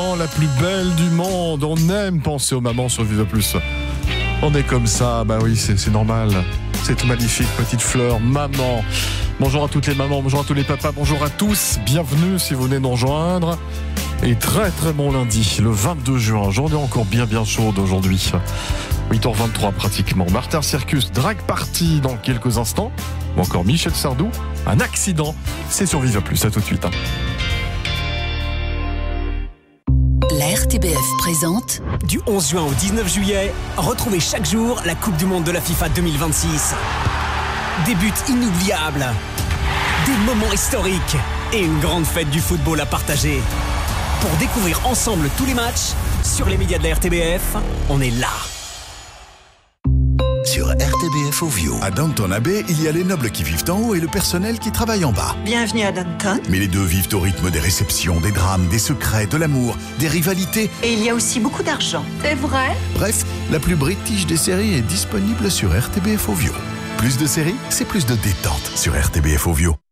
maman la plus belle du monde. On aime penser aux mamans sur Vive Plus. On est comme ça, bah oui, c'est normal. C'est magnifique, petite fleur, maman. Bonjour à toutes les mamans, bonjour à tous les papas, bonjour à tous. Bienvenue si vous venez nous rejoindre. Et très très bon lundi, le 22 juin. Journée encore bien chaude aujourd'hui. 8h23 pratiquement. Martin Circus, Drag Party dans quelques instants. Ou encore Michel Sardou, un accident. C'est sur Vive Plus, à tout de suite. La RTBF présente. Du 11 juin au 19 juillet, retrouvez chaque jour la Coupe du Monde de la FIFA 2026. Des buts inoubliables, des moments historiques et une grande fête du football à partager. Pour découvrir ensemble tous les matchs, sur les médias de la RTBF, on est là. Sur RTBF Ovio. À Downton Abbey, il y a les nobles qui vivent en haut et le personnel qui travaille en bas. Bienvenue à Downton. Mais les deux vivent au rythme des réceptions, des drames, des secrets, de l'amour, des rivalités. Et il y a aussi beaucoup d'argent. C'est vrai? Bref, la plus british des séries est disponible sur RTBF Ovio. Plus de séries, c'est plus de détente sur RTBF Ovio.